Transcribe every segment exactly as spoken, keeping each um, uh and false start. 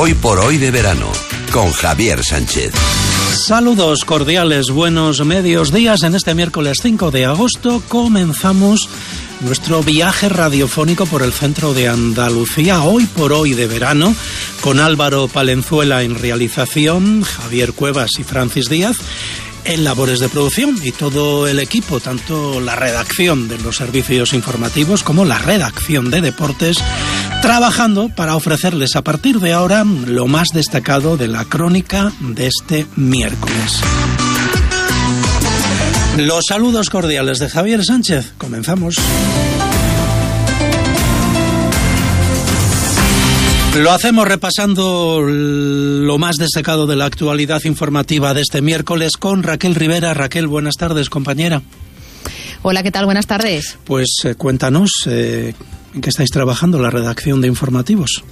Hoy por hoy de verano, con Javier Sánchez. Saludos cordiales, buenos medios días. En este miércoles cinco de agosto comenzamos nuestro viaje radiofónico por el centro de Andalucía, hoy por hoy de verano, con Álvaro Palenzuela en realización, Javier Cuevas y Francis Díaz en labores de producción, y todo el equipo, tanto la redacción de los servicios informativos como la redacción de deportes, trabajando para ofrecerles a partir de ahora lo más destacado de la crónica de este miércoles. Los saludos cordiales de Javier Sánchez. Comenzamos. Lo hacemos repasando lo más destacado de la actualidad informativa de este miércoles con Raquel Rivera. Raquel, buenas tardes, compañera. Hola, ¿qué tal? Buenas tardes. Pues eh, cuéntanos, eh, ¿en qué estáis trabajando la redacción de informativos?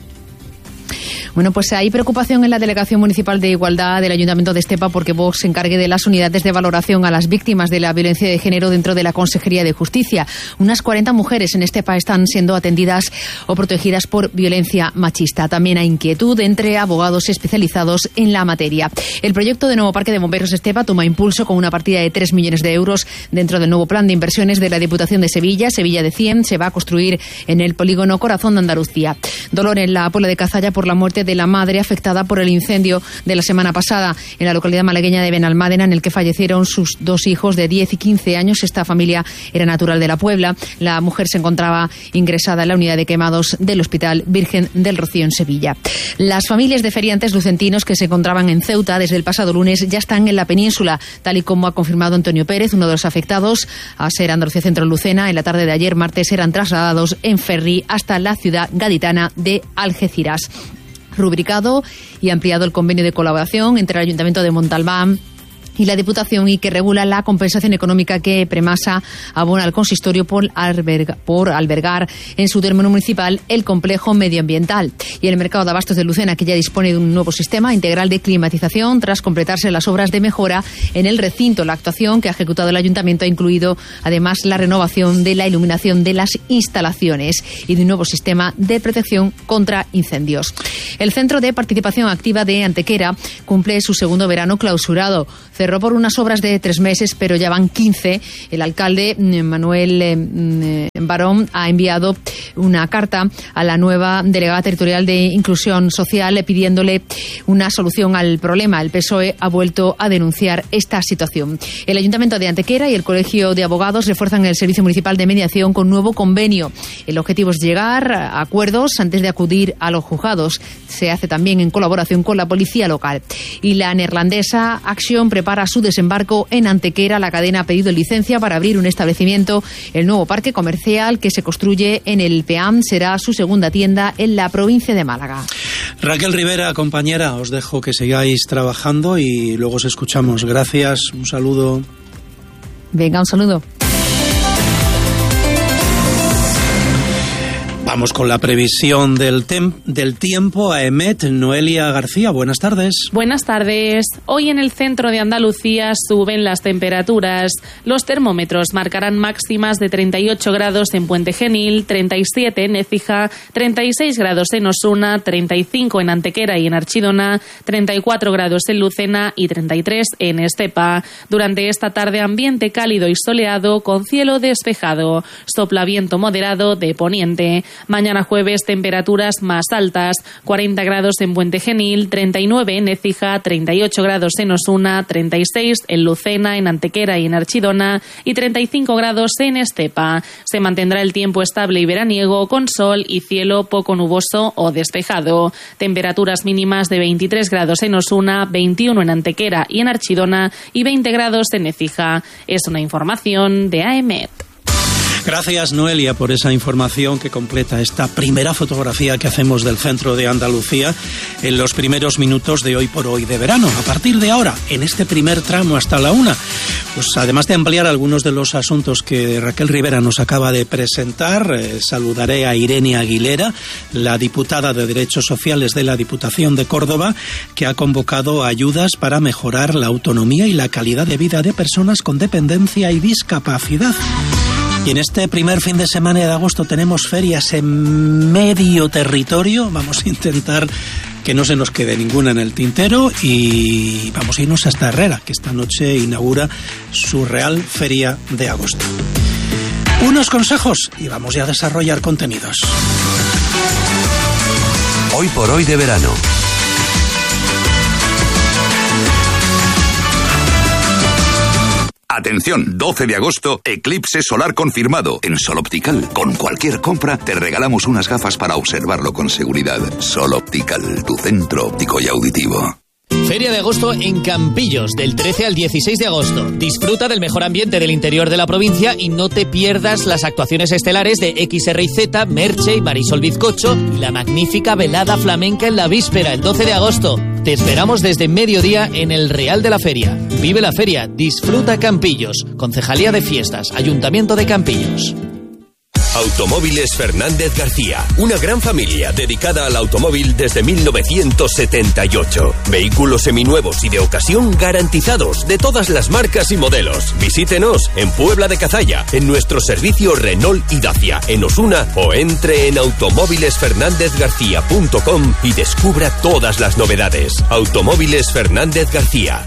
Bueno, pues hay preocupación en la Delegación Municipal de Igualdad del Ayuntamiento de Estepa porque Vox se encargue de las unidades de valoración a las víctimas de la violencia de género dentro de la Consejería de Justicia. Unas cuarenta mujeres en Estepa están siendo atendidas o protegidas por violencia machista. También hay inquietud entre abogados especializados en la materia. El proyecto de nuevo Parque de Bomberos Estepa toma impulso con una partida de tres millones de euros dentro del nuevo plan de inversiones de la Diputación de Sevilla. Sevilla de cien se va a construir en el polígono Corazón de Andalucía. Dolor en la Puebla de Cazalla por la muerte de la madre afectada por el incendio de la semana pasada en la localidad malagueña de Benalmádena, en el que fallecieron sus dos hijos de diez y quince años. Esta familia era natural de la Puebla. La mujer se encontraba ingresada en la unidad de quemados del Hospital Virgen del Rocío en Sevilla. Las familias de feriantes lucentinos que se encontraban en Ceuta desde el pasado lunes ya están en la península, tal y como ha confirmado Antonio Pérez, uno de los afectados a ser Andalucía Centro Lucena. En la tarde de ayer martes eran trasladados en ferry hasta la ciudad gaditana de Algeciras. Rubricado y ampliado el convenio de colaboración entre el Ayuntamiento de Montalbán y la Diputación, y que regula la compensación económica que Premasa abona al consistorio por, alberga, por albergar en su término municipal el complejo medioambiental. Y el mercado de abastos de Lucena, que ya dispone de un nuevo sistema integral de climatización tras completarse las obras de mejora en el recinto. La actuación que ha ejecutado el Ayuntamiento ha incluido además la renovación de la iluminación de las instalaciones y de un nuevo sistema de protección contra incendios. El Centro de Participación Activa de Antequera cumple su segundo verano clausurado. Cerró por unas obras de tres meses, pero ya van quince. El alcalde, Manuel eh, Barón, ha enviado una carta a la nueva delegada territorial de Inclusión Social pidiéndole una solución al problema. El P S O E ha vuelto a denunciar esta situación. El Ayuntamiento de Antequera y el Colegio de Abogados refuerzan el Servicio Municipal de Mediación con nuevo convenio. El objetivo es llegar a acuerdos antes de acudir a los juzgados. Se hace también en colaboración con la policía local. Y la neerlandesa Action prepara para su desembarco en Antequera. La cadena ha pedido licencia para abrir un establecimiento. El nuevo parque comercial que se construye en el P E A M será su segunda tienda en la provincia de Málaga. Raquel Rivera, compañera, os dejo que sigáis trabajando y luego os escuchamos. Gracias, un saludo. Venga, un saludo. Vamos con la previsión del, tem- del tiempo a EMET. Noelia García, buenas tardes. Buenas tardes. Hoy en el centro de Andalucía suben las temperaturas. Los termómetros marcarán máximas de treinta y ocho grados en Puente Genil, treinta y siete en Écija, treinta y seis grados en Osuna, treinta y cinco en Antequera y en Archidona, treinta y cuatro grados en Lucena y treinta y tres en Estepa. Durante esta tarde ambiente cálido y soleado con cielo despejado. Sopla viento moderado de poniente. Mañana jueves temperaturas más altas, cuarenta grados en Puente Genil, treinta y nueve en Écija, treinta y ocho grados en Osuna, treinta y seis en Lucena, en Antequera y en Archidona y treinta y cinco grados en Estepa. Se mantendrá el tiempo estable y veraniego con sol y cielo poco nuboso o despejado. Temperaturas mínimas de veintitrés grados en Osuna, veintiuno en Antequera y en Archidona y veinte grados en Écija. Es una información de AEMET. Gracias, Noelia, por esa información que completa esta primera fotografía que hacemos del centro de Andalucía en los primeros minutos de Hoy por Hoy de verano. A partir de ahora, en este primer tramo hasta la una, pues además de ampliar algunos de los asuntos que Raquel Rivera nos acaba de presentar, eh, saludaré a Irene Aguilera, la diputada de Derechos Sociales de la Diputación de Córdoba, que ha convocado ayudas para mejorar la autonomía y la calidad de vida de personas con dependencia y discapacidad. Y en este primer fin de semana de agosto tenemos ferias en medio territorio. Vamos a intentar que no se nos quede ninguna en el tintero y vamos a irnos hasta Herrera, que esta noche inaugura su Real Feria de Agosto. Unos consejos y vamos ya a desarrollar contenidos. Hoy por hoy de verano. Atención, doce de agosto, eclipse solar confirmado en Sol Optical. Con cualquier compra te regalamos unas gafas para observarlo con seguridad. Sol Optical, tu centro óptico y auditivo. Feria de Agosto en Campillos, del trece al dieciséis de agosto. Disfruta del mejor ambiente del interior de la provincia y no te pierdas las actuaciones estelares de X R y Z, Merche y Marisol Bizcocho y la magnífica velada flamenca en la víspera, el doce de agosto. Te esperamos desde mediodía en el Real de la Feria. Vive la feria, disfruta Campillos. Concejalía de Fiestas, Ayuntamiento de Campillos. Automóviles Fernández García, una gran familia dedicada al automóvil desde mil novecientos setenta y ocho. Vehículos seminuevos y de ocasión garantizados de todas las marcas y modelos. Visítenos en Puebla de Cazalla, en nuestro servicio Renault y Dacia, en Osuna, o entre en automóviles fernández garcía punto com y descubra todas las novedades. Automóviles Fernández García.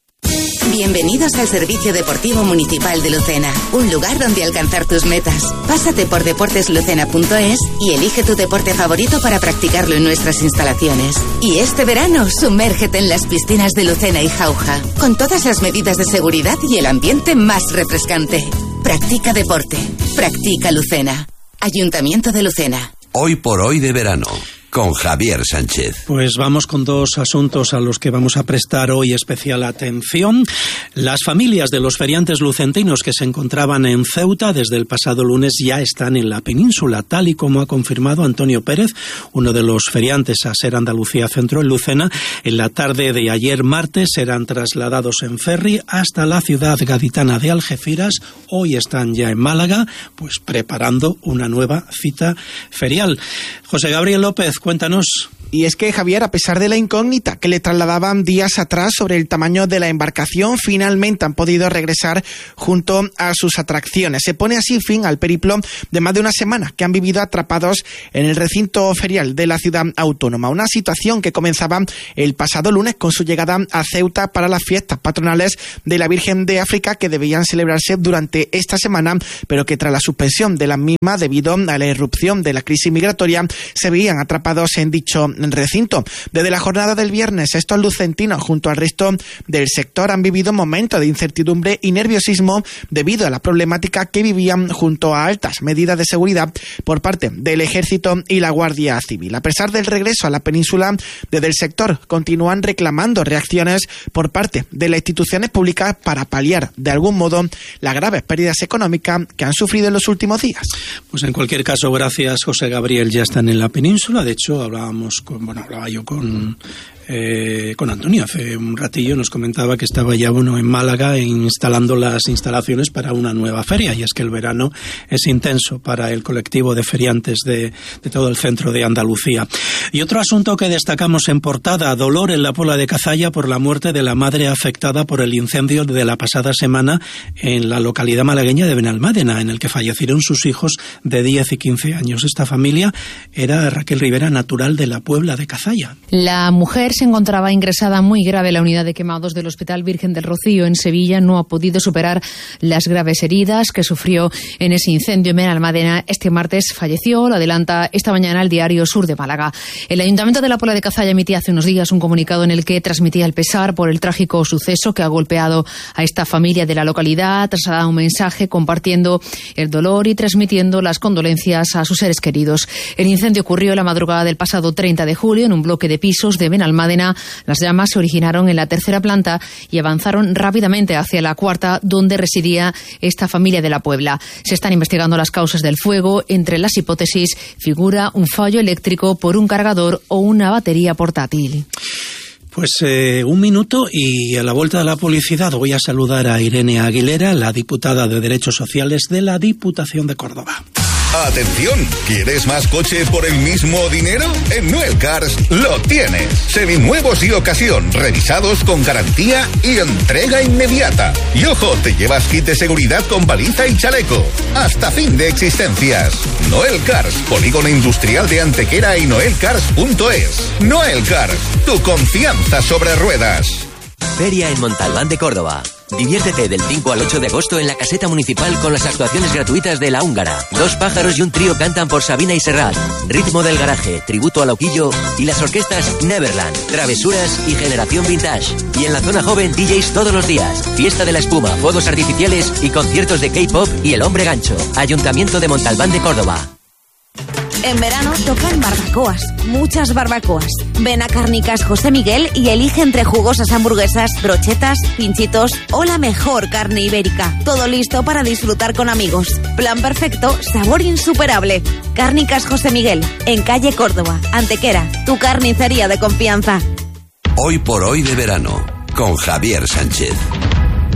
Bienvenidos al Servicio Deportivo Municipal de Lucena, un lugar donde alcanzar tus metas. Pásate por deportes lucena punto es y elige tu deporte favorito para practicarlo en nuestras instalaciones. Y este verano, sumérgete en las piscinas de Lucena y Jauja, con todas las medidas de seguridad y el ambiente más refrescante. Practica deporte. Practica Lucena. Ayuntamiento de Lucena. Hoy por hoy de verano. Con Javier Sánchez. Pues vamos con dos asuntos a los que vamos a prestar hoy especial atención. Las familias de los feriantes lucentinos que se encontraban en Ceuta desde el pasado lunes ya están en la península, tal y como ha confirmado Antonio Pérez, uno de los feriantes a Ser Andalucía Centro en Lucena. En la tarde de ayer martes serán trasladados en ferry hasta la ciudad gaditana de Algeciras. Hoy están ya en Málaga, pues preparando una nueva cita ferial. José Gabriel López, cuéntanos. Y es que, Javier, a pesar de la incógnita que le trasladaban días atrás sobre el tamaño de la embarcación, finalmente han podido regresar junto a sus atracciones. Se pone así fin al periplo de más de una semana que han vivido atrapados en el recinto ferial de la ciudad autónoma. Una situación que comenzaba el pasado lunes con su llegada a Ceuta para las fiestas patronales de la Virgen de África, que debían celebrarse durante esta semana, pero que tras la suspensión de las mismas debido a la irrupción de la crisis migratoria se veían atrapados en dicho recinto. Desde la jornada del viernes, estos lucentinos junto al resto del sector han vivido momentos de incertidumbre y nerviosismo debido a la problemática que vivían junto a altas medidas de seguridad por parte del Ejército y la Guardia Civil. A pesar del regreso a la península, desde el sector continúan reclamando reacciones por parte de las instituciones públicas para paliar de algún modo las graves pérdidas económicas que han sufrido en los últimos días. Pues en cualquier caso, gracias, José Gabriel. Ya están en la península. De hecho, hablábamos con, bueno, hablaba yo con Eh, con Antonio hace un ratillo, nos comentaba que estaba ya bueno en Málaga instalando las instalaciones para una nueva feria, y es que el verano es intenso para el colectivo de feriantes de, de todo el centro de Andalucía. Y otro asunto que destacamos en portada: dolor en la Puebla de Cazalla por la muerte de la madre afectada por el incendio de la pasada semana en la localidad malagueña de Benalmádena, en el que fallecieron sus hijos de diez y quince años. Esta familia era Raquel Rivera, natural de la Puebla de Cazalla. La mujer se encontraba ingresada muy grave en la unidad de quemados del Hospital Virgen del Rocío en Sevilla. No ha podido superar las graves heridas que sufrió en ese incendio en Benalmádena. Este martes falleció, lo adelanta esta mañana el Diario Sur de Málaga. El Ayuntamiento de la Puebla de Cazalla emitía hace unos días un comunicado en el que transmitía el pesar por el trágico suceso que ha golpeado a esta familia de la localidad. Trasladaba un mensaje compartiendo el dolor y transmitiendo las condolencias a sus seres queridos. El incendio ocurrió la madrugada del pasado treinta de julio en un bloque de pisos de Benalmádena. Las llamas se originaron en la tercera planta y avanzaron rápidamente hacia la cuarta, donde residía esta familia de la Puebla. Se están investigando las causas del fuego. Entre las hipótesis figura un fallo eléctrico por un cargador o una batería portátil. Pues eh, un minuto y a la vuelta de la publicidad voy a saludar a Irene Aguilera, la diputada de Derechos Sociales de la Diputación de Córdoba. Atención, ¿quieres más coche por el mismo dinero? En Noel Cars lo tienes. Seminuevos y ocasión, revisados con garantía y entrega inmediata. Y ojo, te llevas kit de seguridad con baliza y chaleco. Hasta fin de existencias. Noel Cars, polígono industrial de Antequera y noel cars punto es. Noel Cars, tu confianza sobre ruedas. Feria en Montalbán de Córdoba. Diviértete del cinco al ocho de agosto en la caseta municipal con las actuaciones gratuitas de La Húngara. Dos pájaros y un trío cantan por Sabina y Serrat. Ritmo del garaje, tributo a Lauquillo y las orquestas Neverland, Travesuras y Generación Vintage. Y en la zona joven, D Js todos los días. Fiesta de la espuma, fuegos artificiales y conciertos de K-pop y El Hombre Gancho. Ayuntamiento de Montalbán de Córdoba. En verano tocan barbacoas, muchas barbacoas. Ven a Cárnicas José Miguel y elige entre jugosas hamburguesas, brochetas, pinchitos o la mejor carne ibérica. Todo listo para disfrutar con amigos. Plan perfecto, sabor insuperable. Cárnicas José Miguel, en calle Córdoba, Antequera, tu carnicería de confianza. Hoy por hoy de verano, con Javier Sánchez.